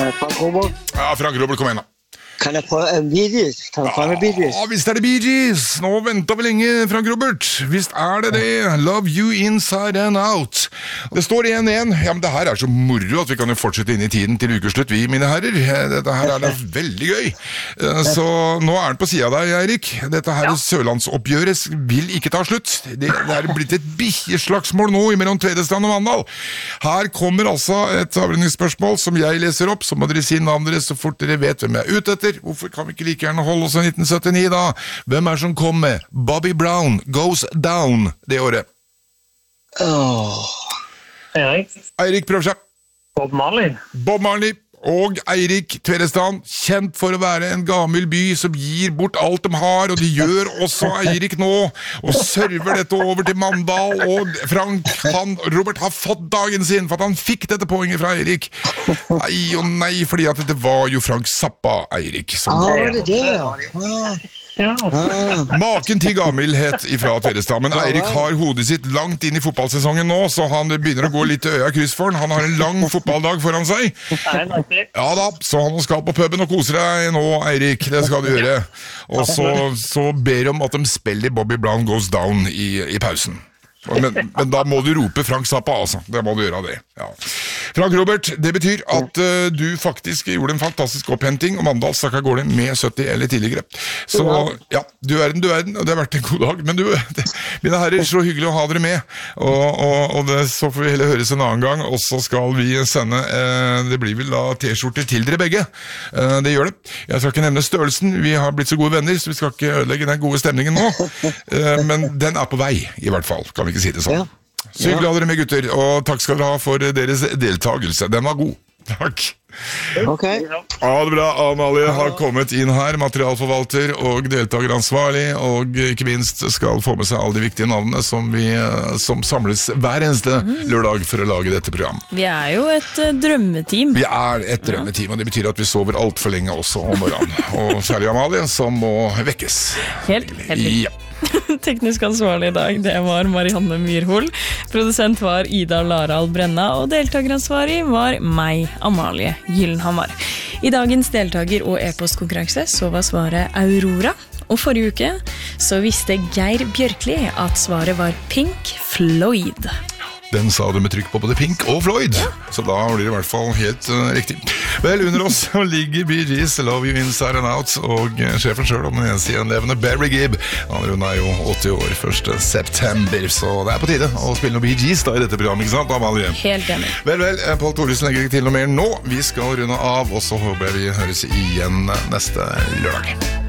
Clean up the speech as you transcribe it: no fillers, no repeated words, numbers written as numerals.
Frank Robert. Ja, Frank Robert, kom igjen da. Kan jeg prøve en Bee Gees? Kan jeg prøve Bee Gees? Ja, visst det Bee Gees. Nå venter vi lenge, Frank Robert. Visst det. Love you inside and out. Det står 1-1. Ja, men det her så moro at vi kan jo fortsette inn i tiden til ukeslutt, vi, mine herrer. Dette her da veldig gøy. Så nå det på siden av deg, Eirik. Dette her Sørlandsoppgjøret vil ikke ta slutt. Det blitt et bikkjeslagsmål nå mellom Tvedestrand og Mandal. Her kommer altså et avrenningsspørsmål som jeg leser opp, så må dere si navnet deres så fort dere vet hvem jeg ute etter. Hvorfor kan vi ikke like gjerne holde oss i 1979 da? Hvem det som kom med Bobby Brown Goes Down det året? Eirik prøver seg. Bob Marley. Bob Marley og Eirik Tvedestrand, kjent for å være en gammel by som gir bort alt de har, og de gjør også Eirik nå, og server dette over til Mandal, og Frank, Robert har fått dagen sin, for at han fikk dette poenget fra Eirik. Nei og nei, fordi at det var jo Frank Zappa, Eirik. Maken til gammelhet ifra Tvedestrand, men Eirik har hodet sitt langt inn i fotballsesongen nå, så han begynner å gå litt øya kryss for han. Han har en lang fotballdag foran seg. Ja da, så han skal på puben og koser deg nå, Eirik, det skal du gjøre. Og så ber om at de spiller Bobby Brown Goes Down i pausen. Men da må du rope Frank Zappa, altså. Det må du gjøre det. Ja. Frank Robert, det betyr at du faktisk gjorde en fantastisk opphenting, og Mandal stakk av gårde med 70 eller tidligere. Så ja, du er den, og det har vært en god dag. Men mine herrer, så hyggelig å ha dere med. Og så får vi heller høres en annen gang, og så skal vi sende, det blir vel da t-skjorter til dere begge. Det gjør det. Jeg skal ikke nevne størrelsen, vi har blitt så gode venner, så vi skal ikke ødelegge den gode stemningen nå. Men den er på vei, i hvert fall, kan vi ikke si det sånn. Så hyggelig å ha dere med, gutter, og takk skal dere ha for deres deltagelse. Den var god. Takk. Ok. Ja, det er bra. Amalie har kommet inn her, materialforvalter og deltakeransvarlig, og ikke minst skal få med seg alle de viktige navnene som samles hver eneste lørdag for å lage dette program. Vi er jo et drømmeteam. Vi er et drømmeteam, og det betyr at vi sover alt for lenge også om morgenen. Og særlig Amalie, som må vekkes. Helt Ja. Teknisk ansvarlig i dag, det var Marianne Myrhol. Produsent var Ida Larald Brenna, og deltakeransvarlig var meg, Amalie Gyllenhammar. I dagens deltaker- og e-postkonkurranse så var svaret Aurora. Og forrige uke så visste Geir Bjørkli at svaret var Pink Floyd. Den sa du med trykk på både Pink og Floyd, så da blir det i hvert fall helt riktig. Vel, under oss ligger Bee Gees, Love You Inside and Out, og sjefen selv om den eneste gjenlevende Barry Gibb. Hun er jo 80 år 1. september, så det er på tide å spille noe Bee Gees da i dette programmet, ikke sant, Amalie? Helt enig. Vel, Paul Thoresen legger ikke til noe mer nå. Vi skal runde av, og så håper jeg vi høres igjen neste lørdag.